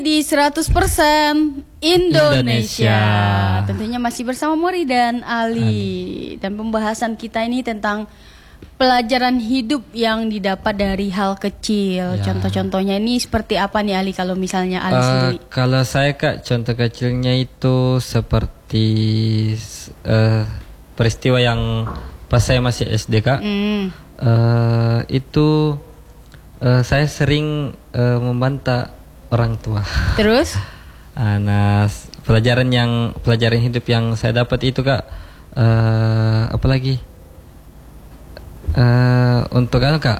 Di 100% Indonesia. Tentunya masih bersama Mori dan Ali. Dan pembahasan kita ini tentang pelajaran hidup yang didapat dari hal kecil. Contoh-contohnya ini seperti apa nih Ali, kalau misalnya Ali sendiri? Kalau saya Kak, contoh kecilnya itu seperti peristiwa yang pas saya masih SD Kak. Itu saya sering membantah orang tua. Terus? Nah, pelajaran hidup yang saya dapat itu Kak, apa lagi? Untuk Kak?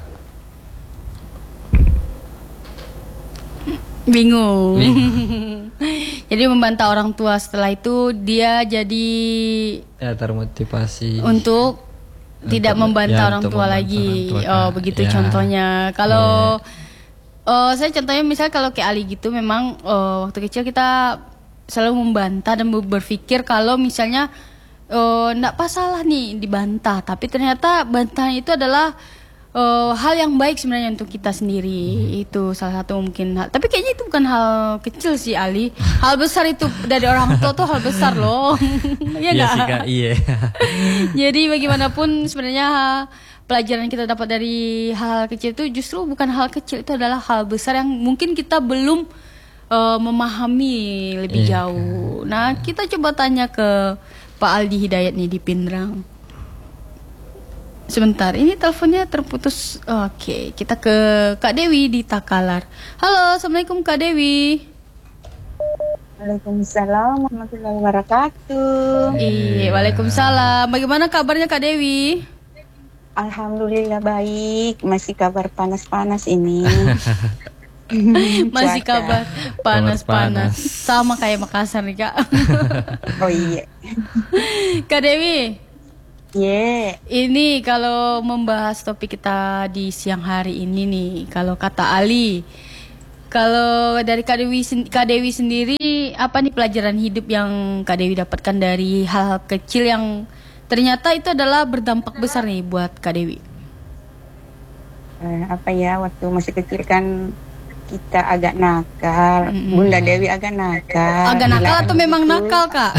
Bingung. Jadi membantah orang tua, setelah itu dia jadi termotivasi untuk tidak membantah orang tua lagi. Begitu contohnya. Kalau saya contohnya misalnya kalau kayak Ali gitu, memang waktu kecil kita selalu membantah dan berpikir kalau misalnya enggak masalah nih dibantah, tapi ternyata bantahan itu adalah hal yang baik sebenarnya untuk kita sendiri. Itu salah satu mungkin hal. Tapi kayaknya itu bukan hal kecil sih Ali. Hal besar itu dari orang tua tuh hal besar loh. Iya Iya nggak? sih Kak, iya. Jadi bagaimanapun sebenarnya pelajaran yang kita dapat dari hal kecil itu justru bukan hal kecil, itu adalah hal besar yang mungkin kita belum memahami lebih jauh. Nah, kita coba tanya ke Pak Aldi Hidayat nih di Pindrang. Sebentar, ini teleponnya terputus. Oke, kita ke Kak Dewi di Takalar. Halo, Assalamualaikum Kak Dewi. Waalaikumsalam warahmatullahi wabarakatuh. Iya, waalaikumsalam. Bagaimana kabarnya Kak Dewi? Alhamdulillah baik, masih kabar panas-panas ini. Masih kabar panas-panas. Panas. Sama kayak Makassar nih Kak. Oh iya. Kak Dewi, Ini kalau membahas topik kita di siang hari ini nih, kalau kata Ali, kalau dari Kak Dewi sendiri, apa nih pelajaran hidup yang Kak Dewi dapatkan dari hal kecil yang ternyata itu adalah berdampak besar nih buat Kak Dewi? waktu masih kecil kan kita agak nakal. Bunda Dewi agak nakal. Agak nakal atau memang gitu. nakal Kak?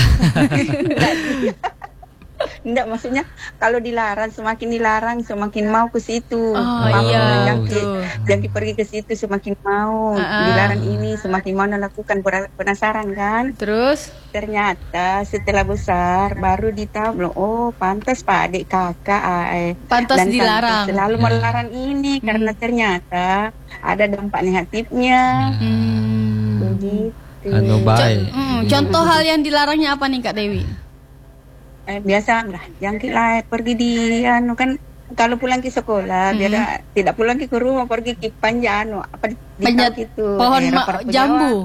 Enggak, maksudnya kalau dilarang, semakin dilarang semakin mau ke situ. Iya, Jangan pergi ke situ, semakin mau. Dilarang ini semakin mau melakukan, penasaran kan? Terus? Ternyata setelah besar baru ditahu, oh pantas Pak adik kakak Pantas dan dilarang. selalu melarang ini karena ternyata ada dampak negatifnya. Begitu. Baik. Contoh hal yang dilarangnya apa nih Kak Dewi? Biasa lah, jangan pergi di kan kalau pulang ke sekolah biar tidak pulang ke rumah, pergi ke panjat Panjat gitu pohon jambu.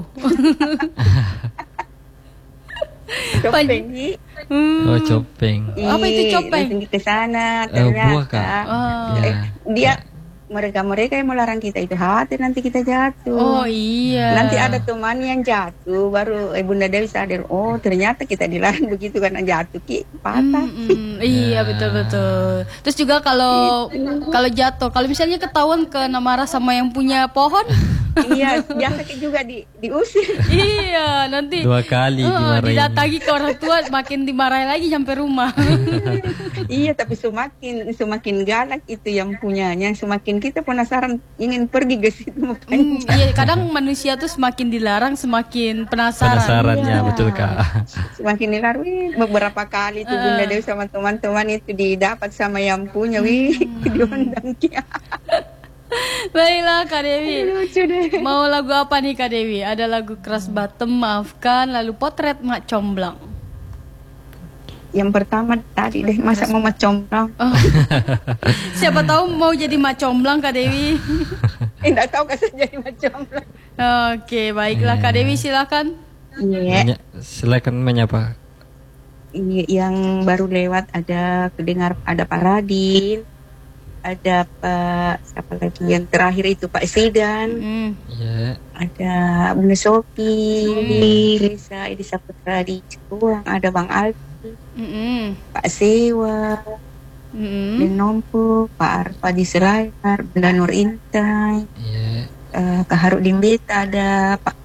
Copeng. Copeng. Apa itu copeng? Langsung ke sana Buah Kak. ternyata dia mereka yang melarang kita itu hati nanti kita jatuh. Oh iya. Nanti ada teman yang jatuh, baru Bunda Dewi sadar, oh ternyata kita dilarang begitu karena jatuh patah. Iya betul. Terus juga kalau jatuh, kalau misalnya ketahuan kena marah sama yang punya pohon, iya biasa juga diusir. iya nanti 2 kali dimarahin. didatangi ke orang tua, makin dimarahi lagi sampai rumah. Iya, tapi semakin galak itu yang punyanya, semakin kita penasaran ingin pergi ke situ. Iya, kadang manusia tuh semakin dilarang semakin penasaran. Penasarannya betul Kak. Semakin dilarang, beberapa kali tuh Bunda Dewi sama teman-teman itu didapat sama yang punya, diundang dia. Baiklah Kak Dewi. Lucu deh. Mau lagu apa nih Kak Dewi? Ada lagu Keras Bottom, Maafkan, lalu Potret Mak Comblang. Yang pertama tadi deh, masa mau comblang. Siapa tahu mau jadi Mak Comblang Kak Dewi. Enggak tahu kan jadi comblang. Oke, baiklah Kak Dewi silakan. Iya. Silakan menyapa. Yang baru lewat ada Pak Radin, ada Pak siapa lagi yang terakhir itu Pak Sidan, ada Bunda Sopi, Lisa Edisa Putra di Cikuang, ada Bang Alfi, Pak Sewa, dan Nompo, Pak Arfa di Serayar, Bunda Nur Intai, Kak Harudin Beta, ada Pak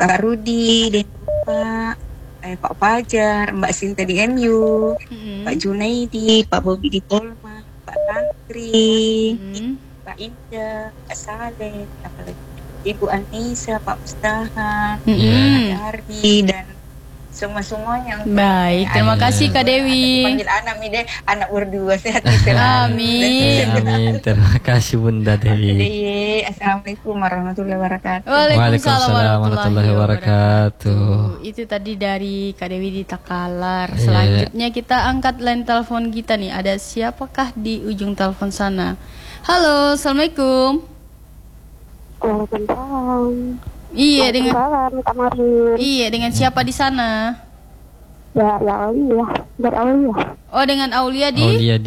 Pak Rudi, dan Pak Fajar, Mbak Sinta di MU, Pak Junaidi, Pak Bobi di Polma, Pak Tantri, Pak Indah, Pak Saleh, apalagi Ibu Anissa, Pak Mustaha, Pak Ardi, dan semuanya. Baik, terima kasih Kak Dewi. Panggil anak Mide, anak berdua sehat selalu. Amin. Amin. Terima kasih Bunda Dewi. Assalamualaikum warahmatullahi wabarakatuh. Waalaikumsalam warahmatullahi wabarakatuh. Itu tadi dari Kak Dewi di Takalar. Selanjutnya kita angkat line telepon kita nih. Ada siapakah di ujung telepon sana? Halo, assalamualaikum. Waalaikumsalam. Iya dengan Kamarin. Iya dengan siapa di sana? Ya Aulia, dari Aulia. Oh dengan Aulia di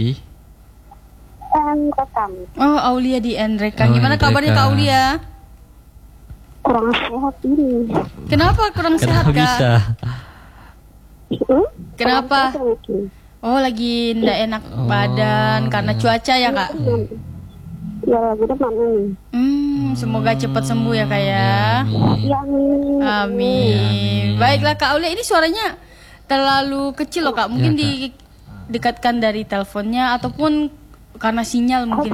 Rekam. Oh Aulia di Rekam. Gimana kabarnya Kak Aulia? Kurang sehat ini. Kenapa kurang sehat Kak? Bisa. Kenapa? Oh lagi ndak enak badan karena cuaca ya Kak? Ya lagi depan ini. Semoga cepat sembuh ya Kak ya. Ya, Amin. Baiklah Kak Aulia, ini suaranya terlalu kecil loh Kak. Mungkin didekatkan dari teleponnya ataupun karena sinyal mungkin.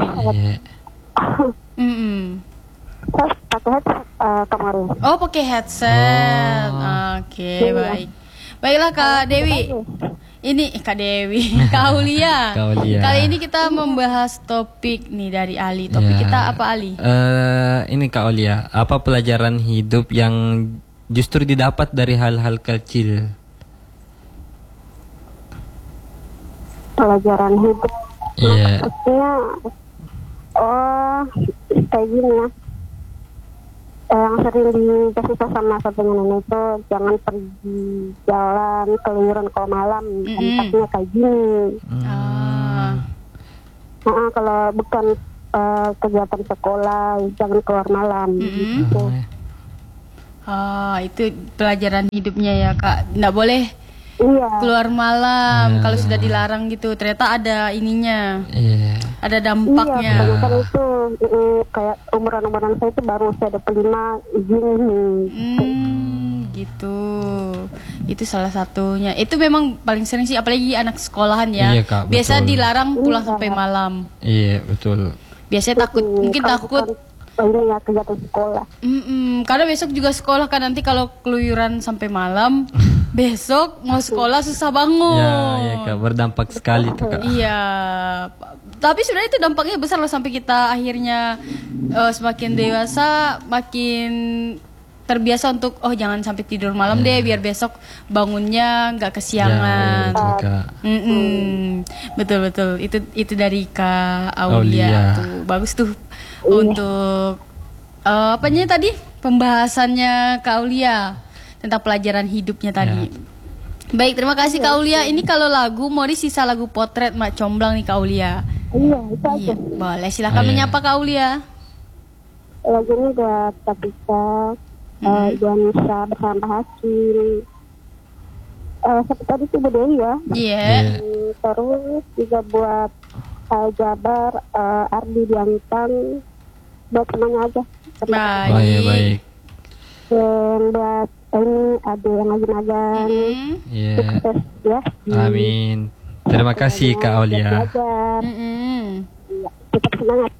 Pakai headset kemarin. Oh pakai headset. Oke, baik. Baiklah Kak Dewi. Ini Kak Dewi, Kak Aulia. Kali ini kita membahas topik nih dari Ali. Topik kita apa Ali? Ini Kak Aulia, apa pelajaran hidup yang justru didapat dari hal-hal kecil? Pelajaran hidup. Iya. Maksudnya, kayak gini ya. Yang sering dikasih tahu sama sampingan itu jangan pergi jalan keluyuran kalau malam, tempatnya kayak gini. Kalau bukan kegiatan sekolah jangan keluar malam. Gitu. Itu pelajaran hidupnya ya Kak. Nggak boleh keluar malam kalau sudah dilarang gitu. Ternyata ada ininya. Ada dampaknya. Iya, kebanyakan itu kayak umuran-umuran saya itu baru usia 25 gini. Gitu. Itu salah satunya. Itu memang paling sering sih, apalagi anak sekolahan ya. Iya, Kak, biasa betul. dilarang pulang sampai malam. Iya betul. Biasanya mungkin takut. Ini ya kegiatan sekolah. Karena besok juga sekolah kan, nanti kalau keluyuran sampai malam, besok mau sekolah susah bangun. Iya Kak, berdampak sekali tuh Kak. Iya. Tapi sebenarnya itu dampaknya besar loh, sampai kita akhirnya semakin dewasa, makin terbiasa untuk jangan sampai tidur malam deh, biar besok bangunnya nggak kesiangan. Betul. Itu dari Kak Aulia. Tuh bagus tuh untuk apanya tadi pembahasannya Kak Aulia tentang pelajaran hidupnya tadi. Baik, terima kasih Kak Aulia. Ini kalau lagu mau sisa lagu Potret Mak Comblang nih Kak Aulia. Itu aja. Boleh, silakan menyapa Kak Aulia. Lagunya buat Tabita, Janisa bersama Hakim. Seperti tadi itu Bu Dewi ya. Terus juga buat Jabar, Ardi Diantang, buat semuanya aja. Baik. Dan buat ini ada yang lagi magang. Sukses ya. Amin. Terima kasih Kak Aulia. Tetap semangat.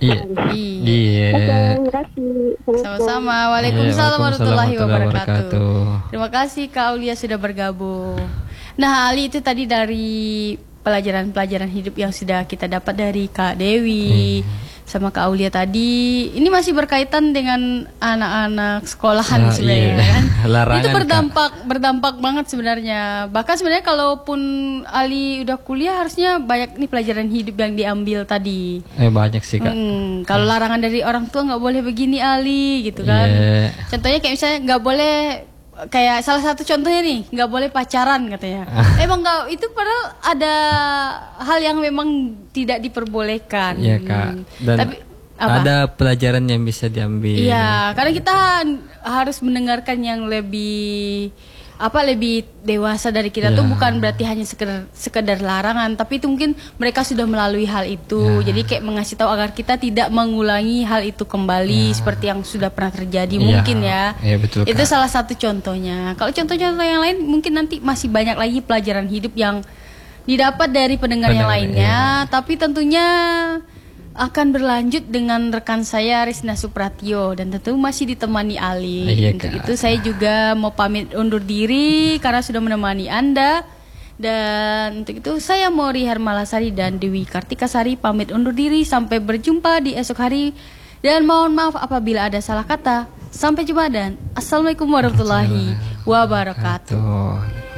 Terima kasih. Sama-sama. Waalaikumsalam warahmatullahi wabarakatuh. Terima kasih Kak Aulia sudah bergabung. Nah Ali, itu tadi dari pelajaran-pelajaran hidup yang sudah kita dapat dari Kak Dewi sama Kak Aulia tadi. Ini masih berkaitan dengan anak-anak sekolahan sebenarnya kan. Larangan, itu berdampak banget sebenarnya. Bahkan sebenarnya kalaupun Ali udah kuliah, harusnya banyak nih pelajaran hidup yang diambil tadi. Banyak sih Kak. Kalau larangan dari orang tua nggak boleh begini Ali gitu kan. Contohnya kayak misalnya nggak boleh, kayak salah satu contohnya nih, nggak boleh pacaran katanya. Emang nggak, itu padahal ada hal yang memang tidak diperbolehkan. Iya Kak. Dan tapi ada pelajaran yang bisa diambil. Iya, karena kita harus mendengarkan yang lebih lebih dewasa dari kita tuh bukan berarti hanya sekedar larangan, tapi itu mungkin mereka sudah melalui hal itu. Jadi kayak mengasih tahu agar kita tidak mengulangi hal itu kembali seperti yang sudah pernah terjadi mungkin ya. Betul, itu salah satu contohnya. Kalau contoh-contoh yang lain mungkin nanti masih banyak lagi pelajaran hidup yang didapat dari pendengar yang lainnya, tapi tentunya akan berlanjut dengan rekan saya Risna Supratio dan tentu masih ditemani Ali. Untuk itu saya juga mau pamit undur diri karena sudah menemani Anda. Dan untuk itu saya Mori Hermalasari dan Dewi Kartikasari pamit undur diri sampai berjumpa di esok hari. Dan mohon maaf apabila ada salah kata. Sampai jumpa dan Assalamualaikum warahmatullahi wabarakatuh.